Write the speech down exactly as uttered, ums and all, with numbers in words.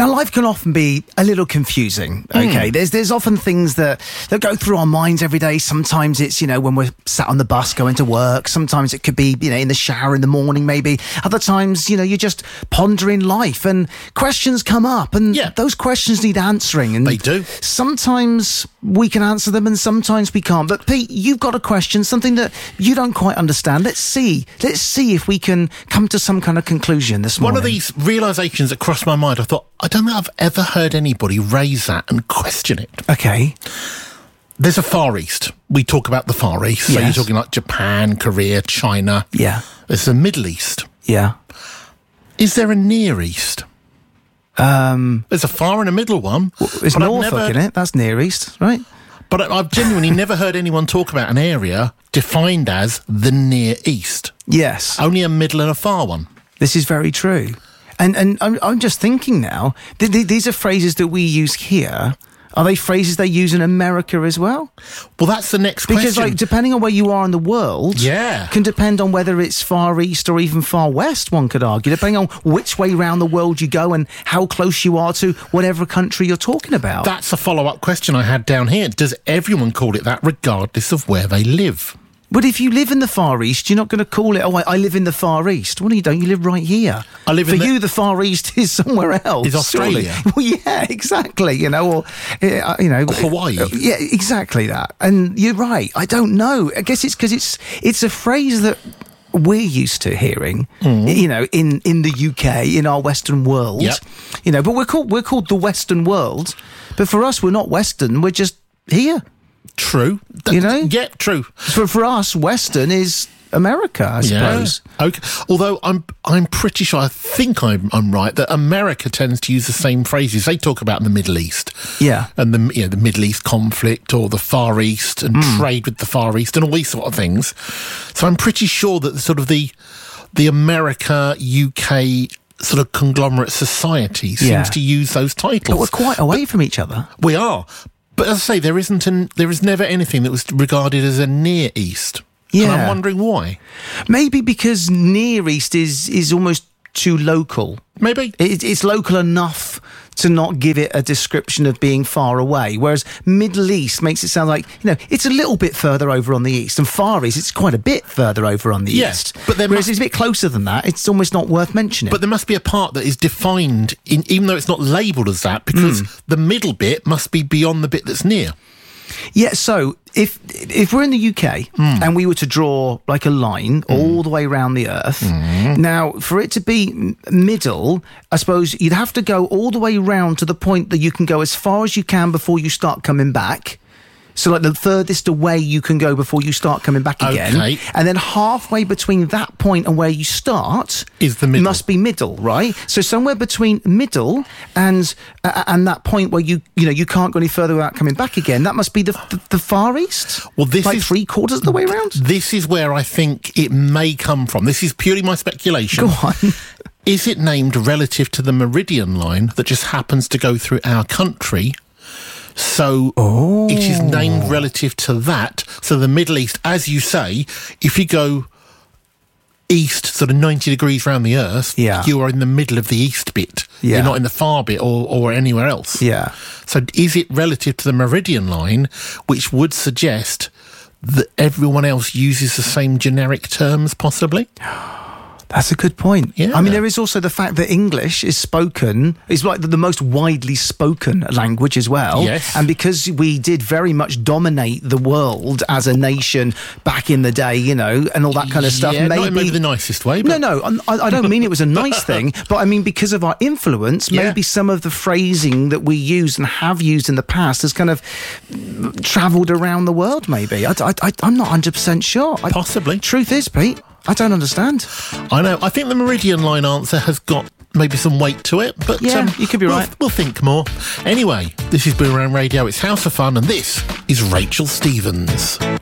Now, life can often be a little confusing, okay? Mm. There's there's often things that, that go through our minds every day. Sometimes it's, you know, when we're sat on the bus going to work. Sometimes it could be, you know, in the shower in the morning, maybe. Other times, you know, you're just pondering life and questions come up and yeah. those questions need answering. And they do. Sometimes we can answer them and sometimes we can't. But Pete, you've got a question, something that you don't quite understand. Let's see. Let's see if we can come to some kind of conclusion this morning. One of these realisations that crossed my mind, I thought, I don't think I've ever heard anybody raise that and question it. Okay. There's a Far East. We talk about the Far East. So yes. you're talking like Japan, Korea, China. Yeah. There's the Middle East. Yeah. Is there a Near East? Um, There's a far and a middle one. Well, there's Norfolk never... in it. That's Near East, right? But I've genuinely never heard anyone talk about an area defined as the Near East. Yes. Only a middle and a far one. This is very true. And and I'm, I'm just thinking now, th- th- these are phrases that we use here. Are they phrases they use in America as well? Well, that's the next because, question. Because, like, depending on where you are in the world, yeah. can depend on whether it's Far East or even Far West, one could argue, depending on which way round the world you go and how close you are to whatever country you're talking about. That's a follow-up question I had down here. Does everyone call it that regardless of where they live? But if you live in the Far East, you're not going to call it, oh, I, I live in the Far East. Well, you don't. You live right here. I live For in the, you, the Far East is somewhere else. Is Australia. Surely. Well, yeah, exactly. You know, or, uh, you know. Or Hawaii. Uh, yeah, exactly that. And you're right. I don't know. I guess it's because it's it's a phrase that we're used to hearing, mm. you know, in, in the U K, in our Western world. Yep. You know, but we're called, we're called the Western world. But for us, we're not Western. We're just here. True. You know? Yeah, true. For for us, Western is America, I suppose. Yeah. Okay. Although I'm I'm pretty sure, I think I'm I'm right, that America tends to use the same phrases. They talk about the Middle East. Yeah. And the you know, the Middle East conflict or the Far East and mm. trade with the Far East and all these sort of things. So I'm pretty sure that the sort of the the America U K sort of conglomerate society seems yeah. to use those titles. But we're quite away but from each other. We are. But as I say, there isn't an, there is never anything that was regarded as a Near East. Yeah. And I'm wondering why. Maybe because Near East is, is almost too local. Maybe. It, it's local enough to not give it a description of being far away, whereas Middle East makes it sound like, you know, it's a little bit further over on the east, and Far East, it's quite a bit further over on the yeah, east. But there whereas must, it's a bit closer than that, it's almost not worth mentioning. But there must be a part that is defined, in, even though it's not labelled as that, because mm. the middle bit must be beyond the bit that's near. Yeah, so if if we're in the U K mm. and we were to draw like a line mm. all the way around the earth, mm. now for it to be middle, I suppose you'd have to go all the way round to the point that you can go as far as you can before you start coming back. So like the furthest away you can go before you start coming back again. Okay. And then halfway between that point and where you start is the middle. Must be middle, right? So somewhere between middle and uh, and that point where you you know you can't go any further without coming back again, that must be the the, the Far East. Well, this like is three quarters of the way around. This is where I think it may come from. This is purely my speculation. Go on. Is it named relative to the meridian line that just happens to go through our country? So oh. it is named relative to that. So the Middle East, as you say, if you go east, sort of ninety degrees around the earth, yeah. you are in the middle of the east bit. Yeah. You're not in the far bit or, or anywhere else. Yeah. So is it relative to the meridian line, which would suggest that everyone else uses the same generic terms, possibly? That's a good point. Yeah. I mean, there is also the fact that English is spoken, is like the, the most widely spoken language as well. Yes. And because we did very much dominate the world as a nation back in the day, you know, and all that kind of stuff. Yeah, maybe, not in maybe the nicest way. But... No, no, I, I don't mean it was a nice thing, but I mean because of our influence, yeah. maybe some of the phrasing that we use and have used in the past has kind of travelled around the world, maybe. I, I, I, I'm not one hundred percent sure. I, Possibly. Truth is, Pete, I don't understand. I know. I think the meridian line answer has got maybe some weight to it, but yeah, um, you could be we'll, right. We'll think more. Anyway, this is Boomerang Radio. It's House of Fun, and this is Rachel Stevens.